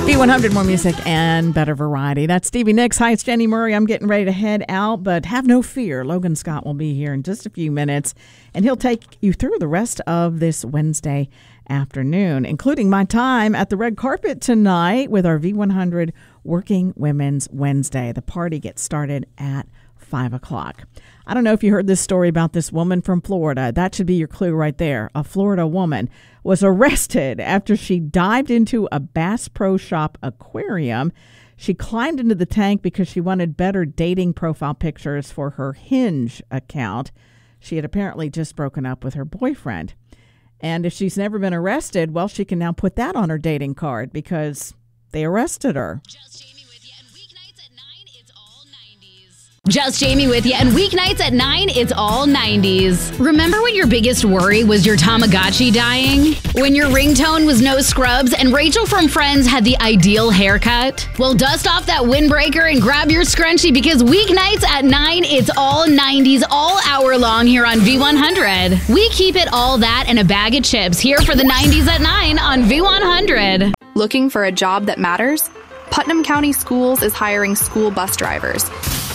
V100, more music and better variety. That's Stevie Nicks. Hi, it's Jenny Murray. I'm getting ready to head out, but have no fear. Logan Scott will be here in just a few minutes, and he'll take you through the rest of this Wednesday afternoon, including my time at the red carpet tonight with our V100 Working Women's Wednesday. The party gets started at 5 o'clock. I don't know if you heard this story about this woman from Florida. That should be your clue right there. A Florida woman was arrested after she dived into a Bass Pro Shop aquarium. She climbed into the tank because she wanted better dating profile pictures for her Hinge account. She had apparently just broken up with her boyfriend. And if she's never been arrested, well, she can now put that on her dating card because they arrested her. Just Jamie with you, and weeknights at 9, it's all 90s. Just Jamie with you, and weeknights at 9, it's all 90s. Remember when your biggest worry was your Tamagotchi dying? When your ringtone was no scrubs and Rachel from Friends had the ideal haircut? Well, dust off that windbreaker and grab your scrunchie because weeknights at 9, it's all 90s all hour long here on V100. We keep it all that and a bag of chips here for the 90s at 9 on V100. Looking for a job that matters? Putnam County Schools is hiring school bus drivers.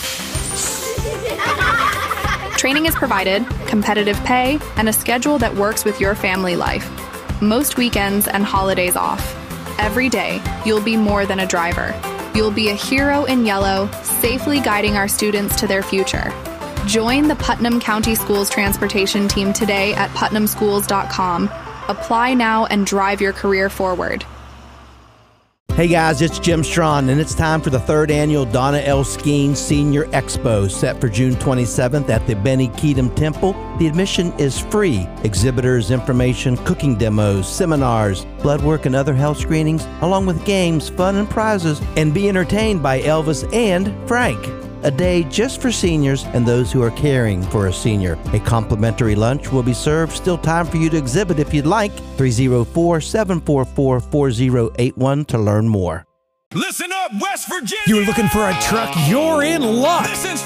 Training is provided, competitive pay, and a schedule that works with your family life. Most weekends and holidays off. Every day, you'll be more than a driver. You'll be a hero in yellow, safely guiding our students to their future. Join the Putnam County Schools transportation team today at putnamschools.com. Apply now and drive your career forward. Hey guys, it's Jim Strawn, and it's time for the 3rd annual Donna L. Skeen Senior Expo, set for June 27th at the Benny Keatum Temple. The admission is free. Exhibitors, information, cooking demos, seminars, blood work, and other health screenings, along with games, fun, and prizes, and be entertained by Elvis and Frank. A day just for seniors and those who are caring for a senior. A complimentary lunch will be served. Still time for you to exhibit if you'd like. 304-744-4081 to learn more. Listen up, West Virginia! You're looking for a truck? You're in luck! This is